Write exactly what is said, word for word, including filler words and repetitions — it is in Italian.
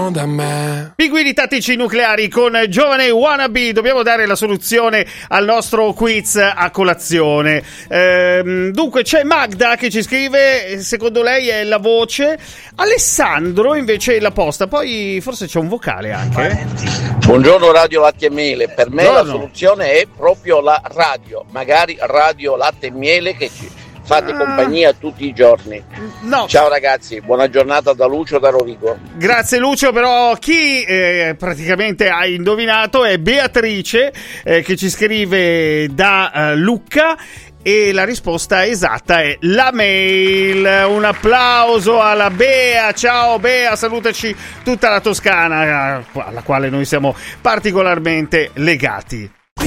lontano da me. Pinguini tattici nucleari con Giovane Wannabe. Dobbiamo dare la soluzione al nostro quiz a colazione. Ehm, dunque c'è Magda che ci scrive, secondo lei è la voce. Alessandro invece è la posta. Poi forse c'è un vocale anche. Buongiorno Radio Latte e Miele. Per me Buongiorno. la soluzione è proprio la radio. Magari Radio Latte e Miele che ci fate ah. compagnia tutti i giorni. No. Ciao ragazzi, buona giornata da Lucio da Rovigo. Grazie Lucio, però chi eh, praticamente ha indovinato è Beatrice eh, che ci scrive da eh, Lucca. E la risposta esatta è la mail. Un applauso alla Bea. Ciao Bea, salutaci tutta la Toscana, alla quale noi siamo particolarmente legati.